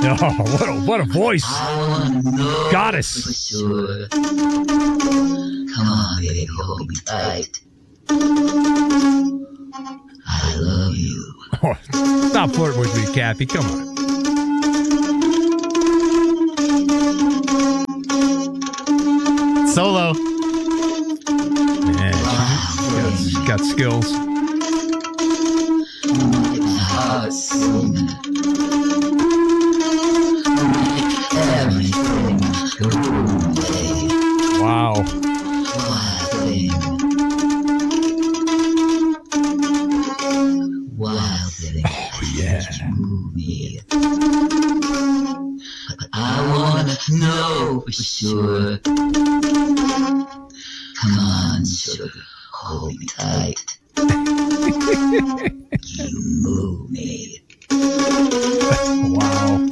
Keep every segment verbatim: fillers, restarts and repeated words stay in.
Oh, what a, what a voice. Goddess. Sure. Come on, baby, hold me tight. I love you. Oh, stop flirting with me, Kathy. Come on. Solo. Yeah, she's, she's got skills. Wow. Oh, yeah. But I wanna know for sure. Come on, sugar, hold me tight. You move me. Wow.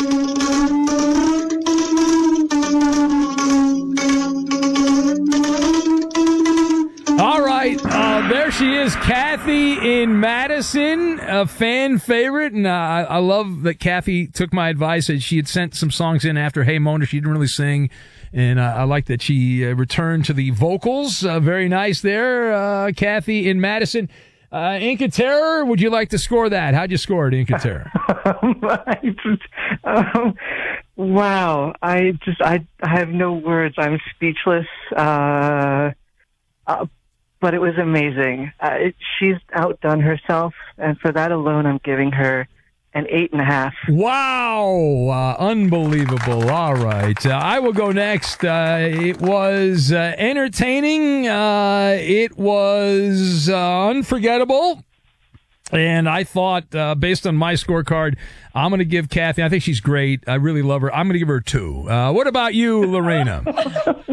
All right, uh, there she is, Kathy in Madison, a fan favorite, and uh, I, I love that Kathy took my advice that she had sent some songs in after Hey Mona. She didn't really sing, and uh, I like that she uh, returned to the vocals. Uh, very nice there, uh, Kathy in Madison. Uh, Inca Terror, would you like to score that? How'd you score it, Inca Terror? I just, um, wow, I just, I, I have no words. I'm speechless. Uh, uh, but it was amazing. Uh, it, she's outdone herself, and for that alone, I'm giving her an eight and a half. Wow, uh, unbelievable. All right, uh, I will go next. Uh, it was uh, entertaining. Uh, it was uh, unforgettable. And I thought, uh, based on my scorecard, I'm going to give Kathy, I think she's great. I really love her. I'm going to give her a two. Uh, what about you, Lorena? What,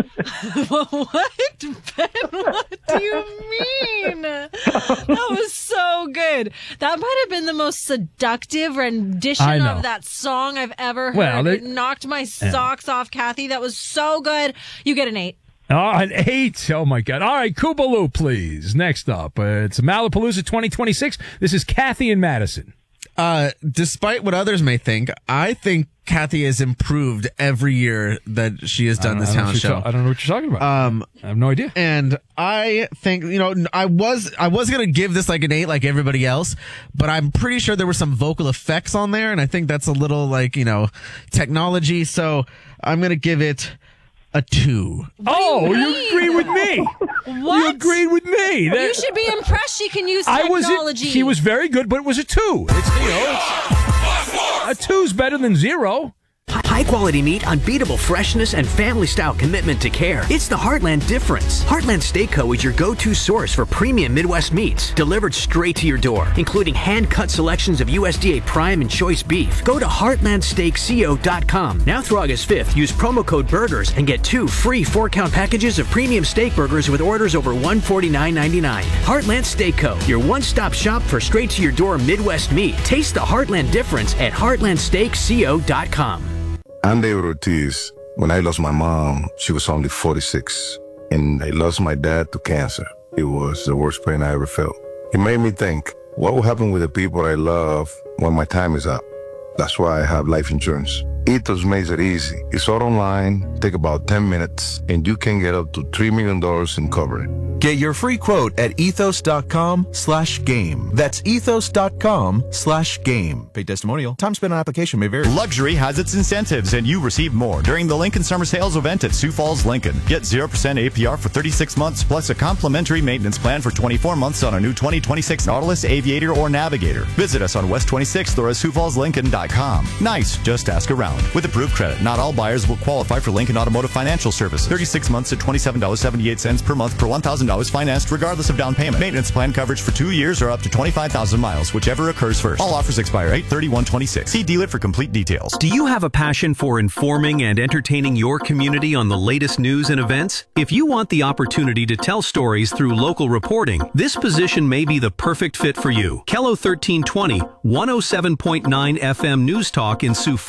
Ben? What do you mean? That was so good. That might have been the most seductive rendition of that song I've ever heard. Well, they, it knocked my socks yeah. off, Kathy. That was so good. You get an eight. Oh, an eight. Oh, my God. All right, Koobaloo, please. Next up, uh, it's Malapalooza twenty twenty-six. This is Kathy in Madison. Uh, despite what others may think, I think Kathy has improved every year that she has done this talent show. Ta- I don't know what you're talking about. Um, I have no idea. And I think, you know, I was I was going to give this like an eight like everybody else, but I'm pretty sure there were some vocal effects on there, and I think that's a little like, you know, technology. So I'm going to give it a two. Oh, you agree with me. What? You agreed with me. That, you should be impressed she can use technology. I was, she was very good, but it was a two. It's, you know, it's, a two's better than zero. High-quality meat, unbeatable freshness, and family-style commitment to care. It's the Heartland difference. Heartland Steak Co. is your go-to source for premium Midwest meats, delivered straight to your door, including hand-cut selections of U S D A Prime and Choice beef. Go to heartland steak co dot com. Now through August fifth, use promo code BURGERS and get two free four-count packages of premium steak burgers with orders over one hundred forty-nine ninety-nine. Heartland Steak Co., your one-stop shop for straight-to-your-door Midwest meat. Taste the Heartland difference at heartland steak co dot com. I'm David Ortiz. When I lost my mom, she was only forty-six. And I lost my dad to cancer. It was the worst pain I ever felt. It made me think, what will happen with the people I love when my time is up? That's why I have life insurance. Ethos makes it easy. It's all online, take about ten minutes, and you can get up to three million dollars in coverage. Get your free quote at ethos.com slash game. That's ethos.com slash game. Paid testimonial. Time spent on application may vary. Luxury has its incentives, and you receive more during the Lincoln Summer Sales event at Sioux Falls, Lincoln. Get zero percent A P R for thirty-six months, plus a complimentary maintenance plan for twenty-four months on a new twenty twenty-six Nautilus, Aviator, or Navigator. Visit us on West twenty-sixth or at sioux falls lincoln dot com. Nice, just ask around. With approved credit, not all buyers will qualify for Lincoln Automotive Financial Services. thirty-six months at twenty-seven dollars and seventy-eight cents per month per one thousand dollars financed regardless of down payment. Maintenance plan coverage for two years or up to twenty-five thousand miles, whichever occurs first. All offers expire eight thirty-one twenty-six. See dealer for complete details. Do you have a passion for informing and entertaining your community on the latest news and events? If you want the opportunity to tell stories through local reporting, this position may be the perfect fit for you. Kello thirteen twenty, one oh seven point nine F M News Talk in Sioux Falls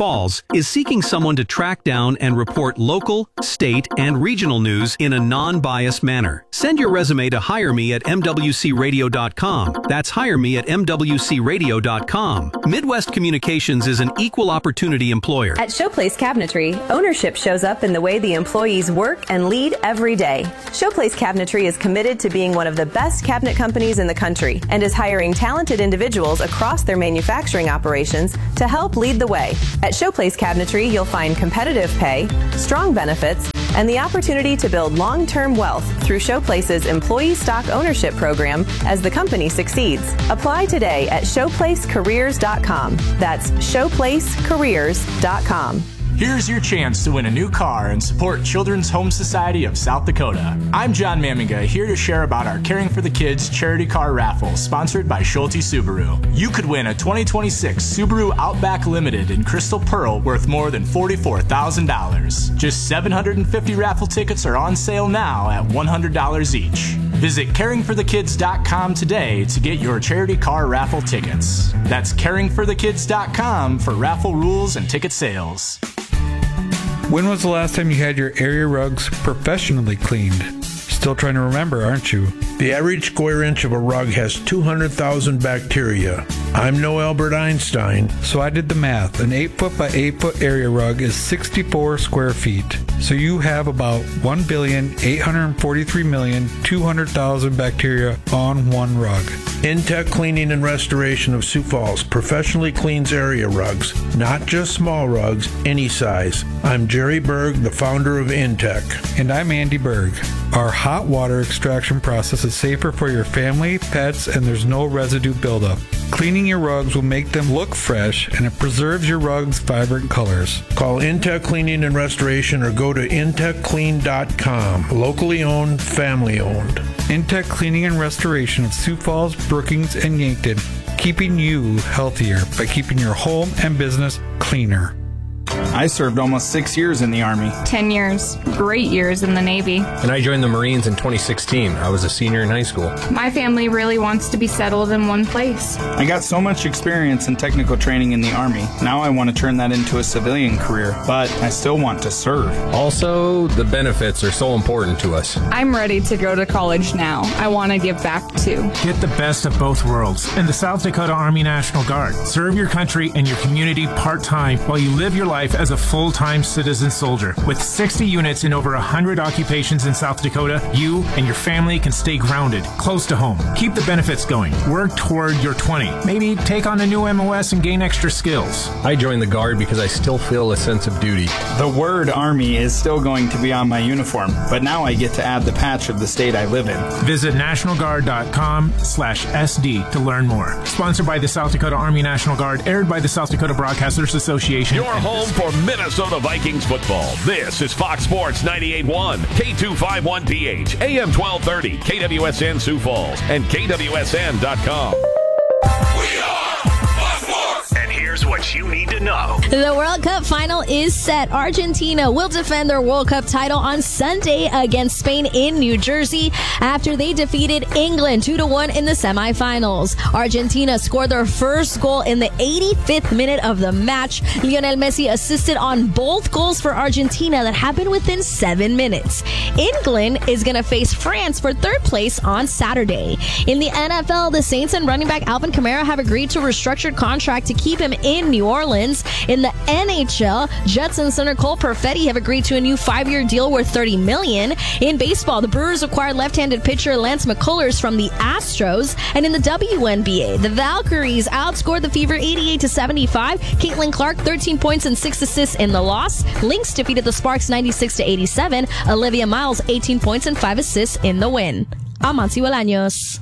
is seeking someone to track down and report local, state, and regional news in a non-biased manner. Send your resume to hire me at m w c radio dot com. That's hire me at m w c radio dot com. Midwest Communications is an equal opportunity employer. At Showplace Cabinetry, ownership shows up in the way the employees work and lead every day. Showplace Cabinetry is committed to being one of the best cabinet companies in the country and is hiring talented individuals across their manufacturing operations to help lead the way. At Showplace Cabinetry, you'll find competitive pay, strong benefits, and the opportunity to build long-term wealth through Showplace's employee stock ownership program as the company succeeds. Apply today at showplace careers dot com. That's showplace careers dot com. Here's your chance to win a new car and support Children's Home Society of South Dakota. I'm John Mamiga, here to share about our Caring for the Kids charity car raffle sponsored by Schulte Subaru. You could win a twenty twenty-six Subaru Outback Limited in Crystal Pearl worth more than forty-four thousand dollars. Just seven hundred fifty raffle tickets are on sale now at one hundred dollars each. Visit caring for the kids dot com today to get your charity car raffle tickets. That's caring for the kids dot com for raffle rules and ticket sales. When was the last time you had your area rugs professionally cleaned? Still trying to remember, aren't you? The average square inch of a rug has two hundred thousand bacteria. I'm no Albert Einstein. So I did the math. An eight foot by eight foot area rug is sixty-four square feet. So you have about one billion eight hundred forty-three million two hundred thousand bacteria on one rug. Intech Cleaning and Restoration of Sioux Falls professionally cleans area rugs, not just small rugs, any size. I'm Jerry Berg, the founder of Intech. And I'm Andy Berg. Our hot water extraction process is safer for your family, pets, and there's no residue buildup. Cleaning your rugs will make them look fresh, and it preserves your rug's vibrant colors. Call Intech Cleaning and Restoration or go to intech clean dot com. Locally owned, family owned. Intech Cleaning and Restoration of Sioux Falls, Brookings, and Yankton, keeping you healthier by keeping your home and business cleaner. I served almost six years in the Army. Ten years. Great years in the Navy. And I joined the Marines in twenty sixteen. I was a senior in high school. My family really wants to be settled in one place. I got so much experience in technical training in the Army. Now I want to turn that into a civilian career, but I still want to serve. Also, the benefits are so important to us. I'm ready to go to college now. I want to give back too. Get the best of both worlds in the South Dakota Army National Guard. Serve your country and your community part-time while you live your life as a full-time citizen soldier. With sixty units in over one hundred occupations in South Dakota, you and your family can stay grounded, close to home. Keep the benefits going. Work toward your twenty. Maybe take on a new M O S and gain extra skills. I joined the Guard because I still feel a sense of duty. The word Army is still going to be on my uniform, but now I get to add the patch of the state I live in. Visit national guard dot com slash S D to learn more. Sponsored by the South Dakota Army National Guard, aired by the South Dakota Broadcasters Association. Your home for Minnesota Vikings football. This is Fox Sports ninety-eight point one, K two fifty-one P H, A M twelve thirty, K W S N Sioux Falls, and K W S N dot com. We are Fox Sports. And here's what you need to know. The World Cup final is set. Argentina will defend their World Cup title on Sunday against Spain in New Jersey after they defeated England two to one in the semifinals. Argentina scored their first goal in the eighty-fifth minute of the match. Lionel Messi assisted on both goals for Argentina that happened within seven minutes. England is going to face France for third place on Saturday. In the N F L, the Saints and running back Alvin Kamara have agreed to a restructured contract to keep him in New Orleans. In the N H L, Jets and center Cole Perfetti have agreed to a new five-year deal worth thirty million dollars. In baseball, the Brewers acquired left-handed pitcher Lance McCullers from the Astros. And in the W N B A, the Valkyries outscored the Fever eighty-eight to seventy-five. Caitlin Clark, thirteen points and six assists in the loss. Lynx defeated the Sparks ninety-six to eighty-seven. Olivia Miles, eighteen points and five assists in the win. I'm Monty Bolaños.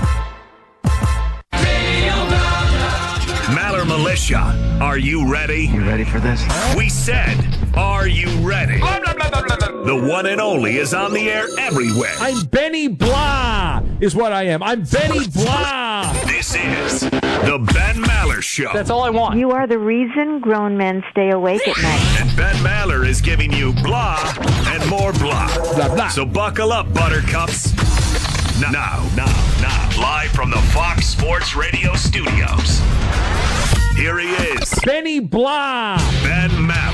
Maller Militia, are you ready? You ready for this? We said, are you ready? The one and only is on the air everywhere. I'm Benny Blah, is what I am. I'm Benny Blah. This is the Ben Maller Show. That's all I want. You are the reason grown men stay awake at night. And Ben Maller is giving you blah and more blah. Blah, blah. So buckle up, buttercups. Now, now, now, now, live from the Fox Sports Radio studios. Here he is. Benny Blah. Ben Maller.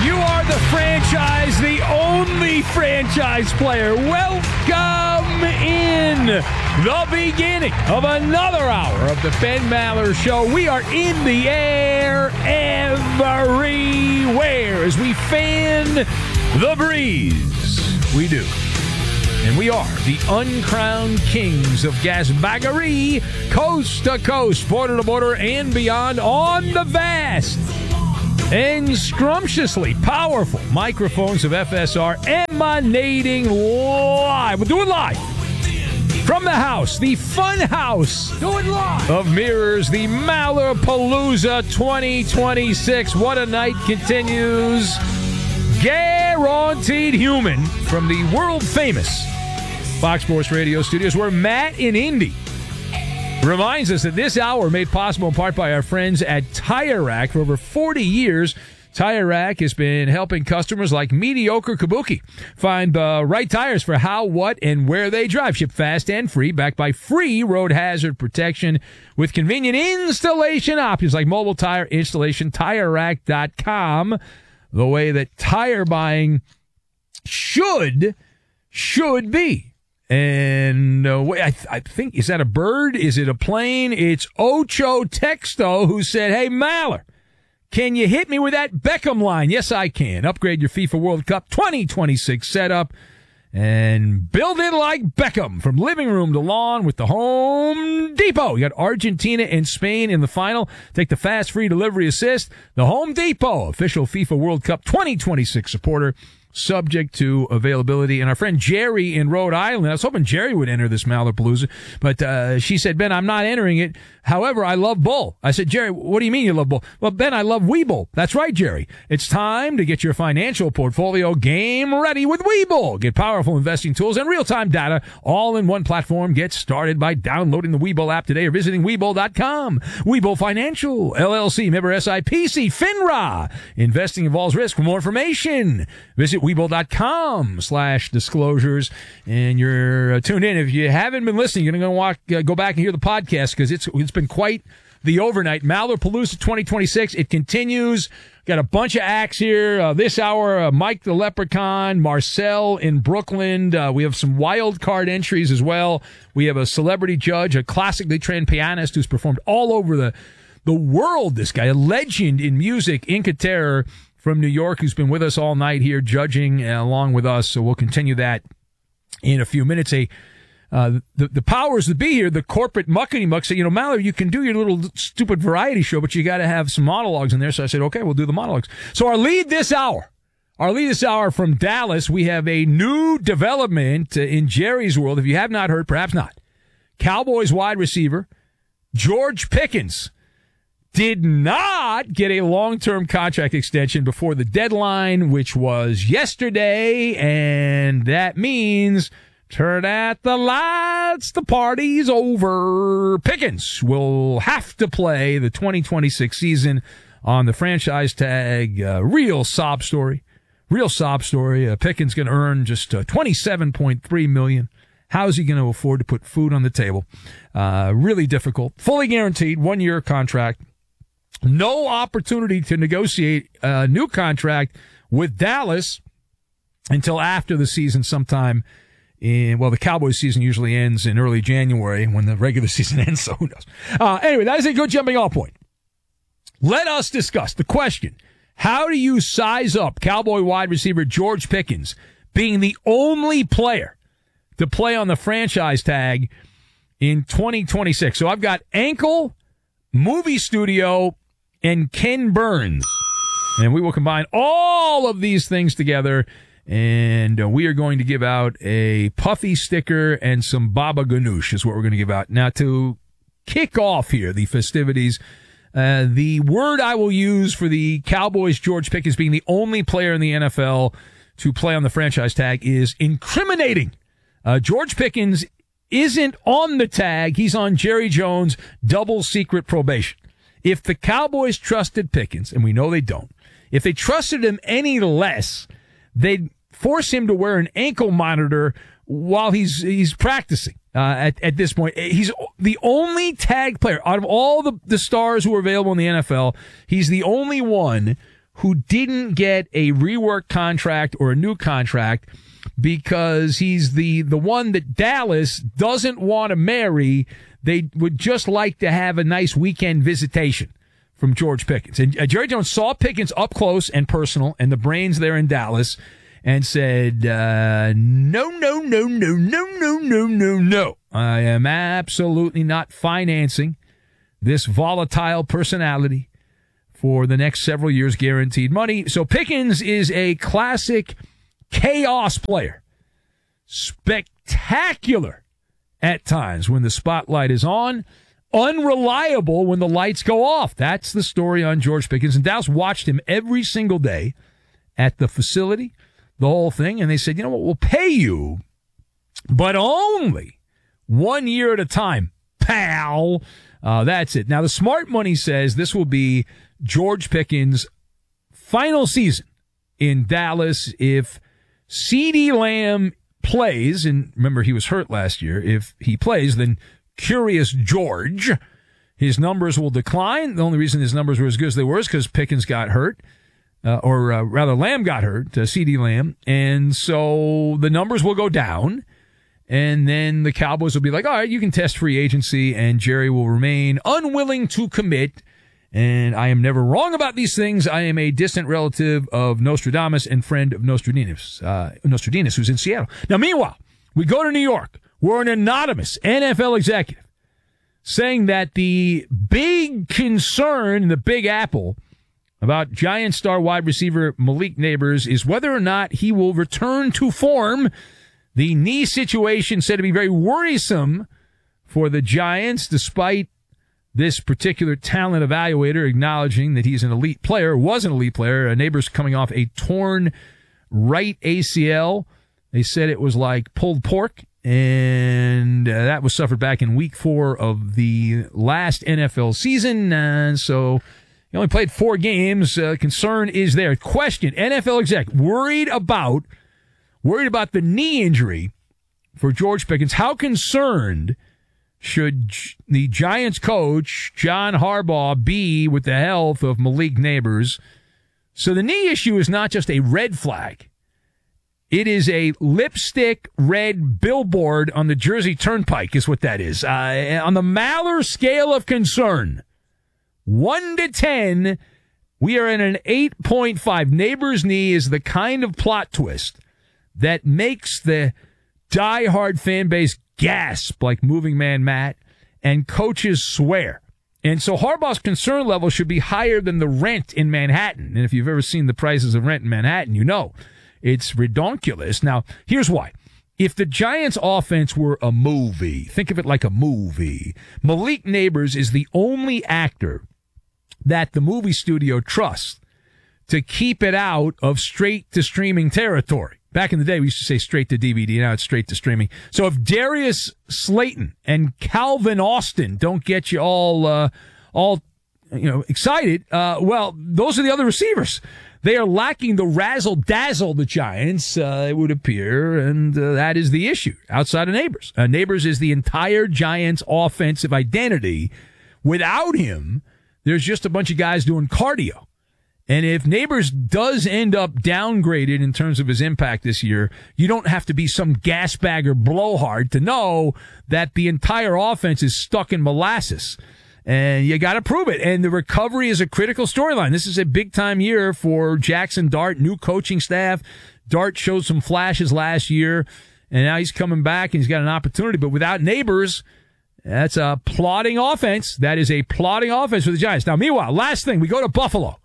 You are the franchise, the only franchise player. Welcome in the beginning of another hour of the Ben Maller Show. We are in the air everywhere as we fan the breeze. We do. And we are the uncrowned kings of gasbaggery, coast to coast, border to border, and beyond on the vast and scrumptiously powerful microphones of F S R emanating live. We'll do it live from the house, the fun house do it live. Of mirrors, the Mallerpalooza twenty twenty-six. What a night continues. Guaranteed human from the world-famous Fox Sports Radio studios, where Matt in Indy reminds us that this hour made possible in part by our friends at Tire Rack. For over forty years, Tire Rack has been helping customers like mediocre Kabuki find the right tires for how, what, and where they drive. Shipped fast and free, backed by free road hazard protection with convenient installation options like mobile tire installation, tire rack dot com. The way that tire buying should, should be. And uh, I, th- I think, is that a bird? Is it a plane? It's Ocho Texto who said, hey, Maller, can you hit me with that Beckham line? Yes, I can. Upgrade your FIFA World Cup twenty twenty-six setup and build it like Beckham from living room to lawn with the Home Depot. You got Argentina and Spain in the final. Take the fast free delivery assist. The Home Depot, official FIFA World Cup twenty twenty-six supporter, subject to availability. And our friend Jerry in Rhode Island, I was hoping Jerry would enter this Mallerpalooza, but uh, she said, Ben, I'm not entering it. However, I love Bull. I said, Jerry, what do you mean you love Bull? Well, Ben, I love Webull. That's right, Jerry. It's time to get your financial portfolio game ready with Webull. Get powerful investing tools and real-time data all in one platform. Get started by downloading the Webull app today or visiting Webull dot com. Webull Financial, L L C, member S I P C, FINRA. Investing involves risk. For more information, visit Webull dot com slash disclosures. And you're uh, tuned in. If you haven't been listening, you're going to walk, uh, go back and hear the podcast because it's it's been quite the overnight. Mallerpalooza twenty twenty-six. It continues. Got a bunch of acts here. Uh, this hour, uh, Mike the Leprechaun, Marcel in Brooklyn. Uh, we have some wild card entries as well. We have a celebrity judge, a classically trained pianist who's performed all over the, the world. This guy, a legend in music, Inca Terror from New York, who's been with us all night here judging uh, along with us. So we'll continue that in a few minutes. A Uh, the, the powers that be here, the corporate muckety muck, say, you know, Maller, you can do your little stupid variety show, but you got to have some monologues in there. So I said, okay, we'll do the monologues. So our lead this hour, our lead this hour from Dallas, we have a new development in Jerry's world. If you have not heard, perhaps not. Cowboys wide receiver George Pickens did not get a long-term contract extension before the deadline, which was yesterday, and that means turn out the lights, the party's over. Pickens will have to play the twenty twenty-six season on the franchise tag. Uh, real sob story. Real sob story. Uh, Pickens going to earn just uh, twenty-seven point three million dollars. How's he going to afford to put food on the table? Uh, really difficult. Fully guaranteed, one-year contract. No opportunity to negotiate a new contract with Dallas until after the season sometime. In, well, the Cowboys season usually ends in early January when the regular season ends, so who knows? Uh, anyway, that is a good jumping off point. Let us discuss the question, how do you size up Cowboy wide receiver George Pickens being the only player to play on the franchise tag in twenty twenty-six? So I've got Ankle, Movie Studio, and Ken Burns. And we will combine all of these things together, and uh, we are going to give out a Puffy sticker and some Baba Ganoush is what we're going to give out. Now, to kick off here the festivities, uh, the word I will use for the Cowboys' George Pickens being the only player in the N F L to play on the franchise tag is incriminating. Uh, George Pickens isn't on the tag. He's on Jerry Jones' double secret probation. If the Cowboys trusted Pickens, and we know they don't, if they trusted him any less, they'd force him to wear an ankle monitor while he's he's practicing. Uh, at at this point, he's the only tag player out of all the the stars who are available in the N F L. He's the only one who didn't get a rework contract or a new contract because he's the, the one that Dallas doesn't want to marry. They would just like to have a nice weekend visitation from George Pickens. And uh, Jerry Jones saw Pickens up close and personal and the brains there in Dallas and said, uh, no, no, no, no, no, no, no, no, no. I am absolutely not financing this volatile personality for the next several years, guaranteed money. So Pickens is a classic chaos player. Spectacular at times when the spotlight is on. Unreliable when the lights go off. That's the story on George Pickens. And Dallas watched him every single day at the facility, the whole thing. And they said, you know what, we'll pay you, but only one year at a time, pal. Uh, that's it. Now, the smart money says this will be George Pickens' final season in Dallas if CeeDee Lamb plays, and remember he was hurt last year. If he plays, then Curious George, his numbers will decline. The only reason his numbers were as good as they were is because Pickens got hurt, uh, or uh, rather Lamb got hurt, uh, CeeDee Lamb, and so the numbers will go down. And then the Cowboys will be like, all right, you can test free agency, and Jerry will remain unwilling to commit. And I am never wrong about these things. I am a distant relative of Nostradamus and friend of Nostradamus, uh, Nostradamus, who's in Seattle. Now, meanwhile, we go to New York, where an anonymous N F L executive saying that the big concern in the Big Apple about Giant star wide receiver Malik Nabers is whether or not he will return to form. The knee situation said to be very worrisome for the Giants, despite this particular talent evaluator acknowledging that he's an elite player, was an elite player. Nabers coming off a torn right A C L. They said it was like pulled pork, and uh, that was suffered back in week four of the last N F L season. And so he only played four games. Uh, concern is there. Question, N F L exec, worried about Worried about the knee injury for George Pickens. How concerned should the Giants coach, John Harbaugh, be with the health of Malik Nabers? So the knee issue is not just a red flag. It is a lipstick red billboard on the Jersey Turnpike is what that is. Uh, on the Maller scale of concern, one to ten, we are at an eight point five. Nabers' knee is the kind of plot twist that makes the diehard fan base gasp like Moving Man Matt and coaches swear. And so Harbaugh's concern level should be higher than the rent in Manhattan. And if you've ever seen the prices of rent in Manhattan, you know it's redonkulous. Now, here's why. If the Giants' offense were a movie, think of it like a movie, Malik Nabers is the only actor that the movie studio trusts to keep it out of straight-to-streaming territory. Back in the day, we used to say straight to D V D. Now it's straight to streaming. So if Darius Slayton and Calvin Austin don't get you all, uh, all, you know, excited, uh, well, those are the other receivers. They are lacking the razzle-dazzle, the Giants, uh, it would appear, and uh, that is the issue outside of Nabers. Uh, Nabers is the entire Giants' offensive identity. Without him, there's just a bunch of guys doing cardio. And if Nabers does end up downgraded in terms of his impact this year, you don't have to be some gasbagger blowhard to know that the entire offense is stuck in molasses. And you got to prove it. And the recovery is a critical storyline. This is a big-time year for Jackson Dart, new coaching staff. Dart showed some flashes last year, and now he's coming back, and he's got an opportunity. But without Nabers, that's a plodding offense. That is a plodding offense for the Giants. Now, meanwhile, last thing, we go to Buffalo,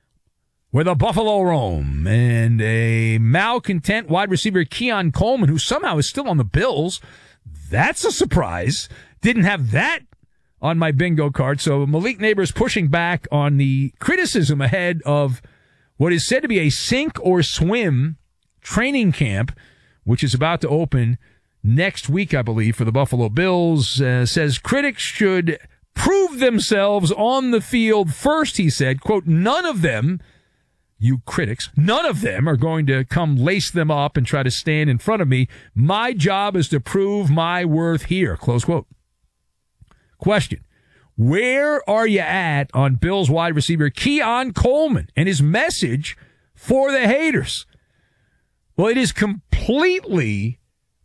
where the Buffalo roam, and a malcontent wide receiver, Keon Coleman, who somehow is still on the Bills. That's a surprise. Didn't have that on my bingo card. So Malik Nabers pushing back on the criticism ahead of what is said to be a sink or swim training camp, which is about to open next week, I believe, for the Buffalo Bills. Uh, says critics should prove themselves on the field first, he said. Quote, none of them, you critics, none of them are going to come lace them up and try to stand in front of me. My job is to prove my worth here, close quote. Question, Where are you at on Bills wide receiver Keon Coleman and his message for the haters? Well, it is completely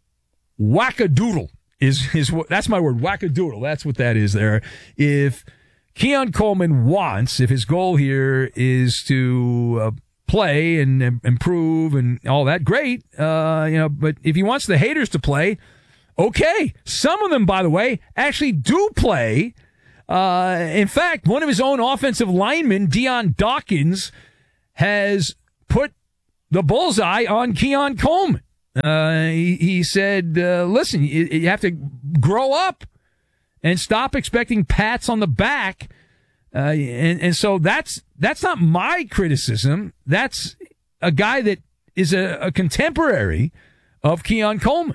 wackadoodle. Is is that's my word, wackadoodle. That's what that is there. If Keon Coleman wants, if his goal here is to uh, play and uh, improve and all that, great. Uh, you know, but if he wants the haters to play, okay. Some of them, by the way, actually do play. Uh, in fact, one of his own offensive linemen, Dion Dawkins, has put the bullseye on Keon Coleman. Uh, he, he said, uh, listen, you, you have to grow up and stop expecting pats on the back. Uh, and, and so that's, that's not my criticism. That's a guy that is a, a contemporary of Keon Coleman.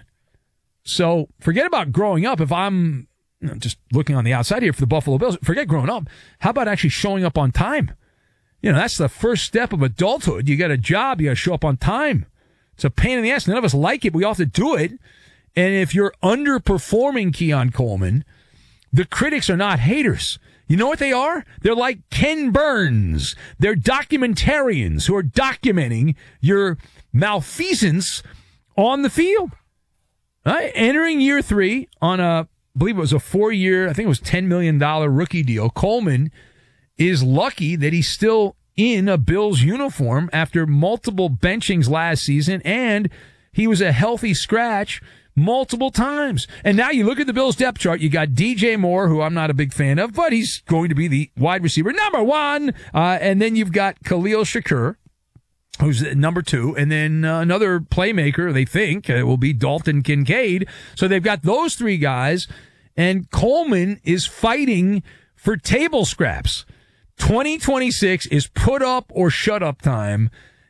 So forget about growing up. If I'm you know, just looking on the outside here for the Buffalo Bills, forget growing up. How about actually showing up on time? You know, that's the first step of adulthood. You got a job, you got to show up on time. It's a pain in the ass. None of us like it, but we all have to do it. And if you're underperforming Keon Coleman, the critics are not haters. You know what they are? They're like Ken Burns. They're documentarians who are documenting your malfeasance on the field. Right? Entering year three on a, I believe it was a four-year, I think it was ten million dollars rookie deal. Coleman is lucky that he's still in a Bills uniform after multiple benchings last season, and he was a healthy scratch multiple times. And now you look at the Bills depth chart, you got D J Moore, who I'm not a big fan of, but he's going to be the wide receiver number one. Uh, and then you've got Khalil Shakur, who's number two, and then uh, another playmaker, they think, uh, will be Dalton Kincaid. So they've got those three guys, and Coleman is fighting for table scraps. twenty twenty-six is put up or shut up time.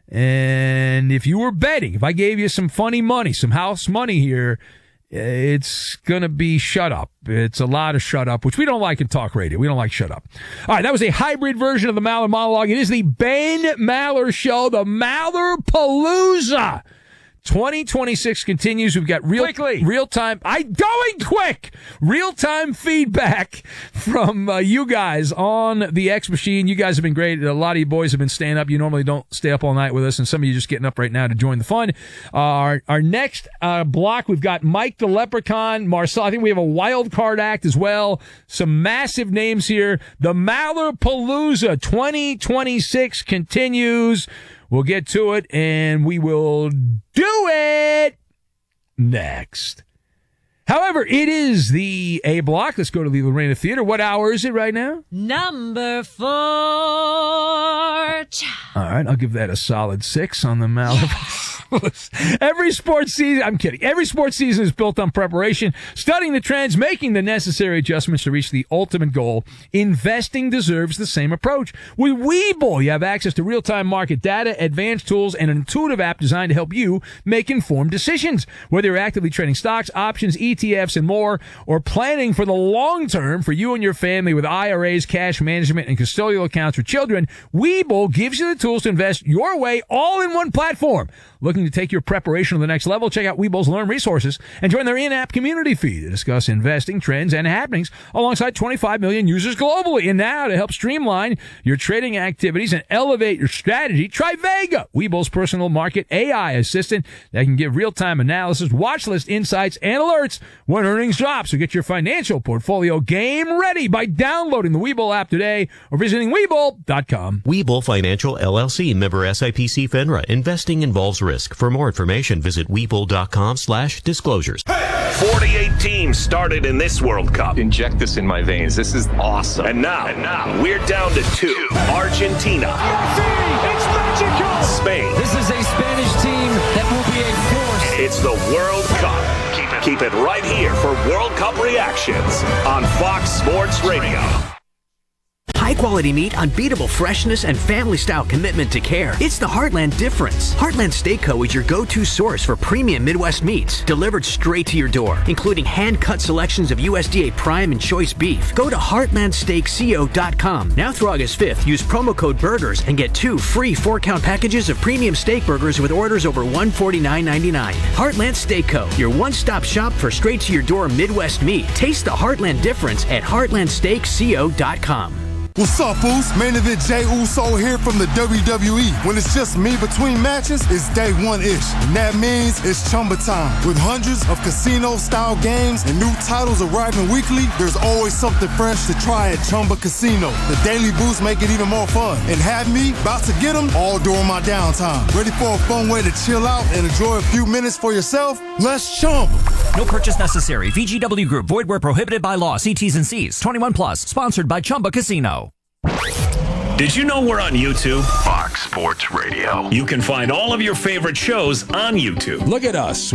And if you were betting, if I gave you some funny money, some house money here, it's going to be shut up. It's a lot of shut up, which we don't like in talk radio. We don't like shut up. All right, that was a hybrid version of the Maller Monologue. It is the Ben Maller Show, the Maller-Palooza. twenty twenty-six continues. We've got real, Quickly. real time. I'm going quick. Real time feedback from uh, you guys on the X Machine. You guys have been great. A lot of you boys have been staying up. You normally don't stay up all night with us, and some of you just getting up right now to join the fun. Uh, our our next uh, block, we've got Mike the Leprechaun, Marcel. I think we have a wild card act as well. Some massive names here. The Maller-Palooza twenty twenty-six continues. We'll get to it, and we will do it next. However, it is the A block. Let's go to the Lorena Theater. What hour is it right now? Number four. All right, I'll give that a solid six on the Maller. Every sports season, I'm kidding. Every sports season is built on preparation, studying the trends, making the necessary adjustments to reach the ultimate goal. Investing deserves the same approach. With Webull, you have access to real-time market data, advanced tools, and an intuitive app designed to help you make informed decisions. Whether you're actively trading stocks, options, E T Fs, and more, or planning for the long term for you and your family with I R As, cash management, and custodial accounts for children, Webull gives you the tools to invest your way all in one platform. Looking to take your preparation to the next level? Check out Webull's Learn Resources and join their in-app community feed to discuss investing trends and happenings alongside twenty-five million users globally. And now, to help streamline your trading activities and elevate your strategy, try Vega, Webull's personal market A I assistant that can give real-time analysis, watch list insights, and alerts when earnings drop. So get your financial portfolio game ready by downloading the Webull app today or visiting Webull dot com. Webull Financial, L L C, member S I P C FINRA. Investing involves risk. For more information, visit Webull dot com slash disclosures. forty-eight teams started in this World Cup. Inject this in my veins. This is awesome. And now, and now we're down to two. Argentina. It's magical! Spain. This is a Spanish team that will be a force. It's the World Cup. Keep it, keep it right here for World Cup reactions on Fox Sports Radio. High-quality meat, unbeatable freshness, and family-style commitment to care. It's the Heartland difference. Heartland Steak Co. is your go-to source for premium Midwest meats, delivered straight to your door, including hand-cut selections of U S D A Prime and Choice beef. Go to heartland steak co dot com. Now through August fifth, use promo code BURGERS and get two free four-count packages of premium steak burgers with orders over one hundred forty-nine ninety-nine. Heartland Steak Co., your one-stop shop for straight-to-your-door Midwest meat. Taste the Heartland difference at heartland steak co dot com. What's up, Foos? Main event Jey Uso here from the W W E. When it's just me between matches, it's day one-ish. And that means it's Chumba time. With hundreds of casino-style games and new titles arriving weekly, there's always something fresh to try at Chumba Casino. The daily boosts make it even more fun. And have me about to get them all during my downtime. Ready for a fun way to chill out and enjoy a few minutes for yourself? Let's Chumba. No purchase necessary. V G W Group. Void where prohibited by law. See T's and C's. twenty-one plus. Sponsored by Chumba Casino. Did you know we're on YouTube? Fox Sports Radio. You can find all of your favorite shows on YouTube. Look at us.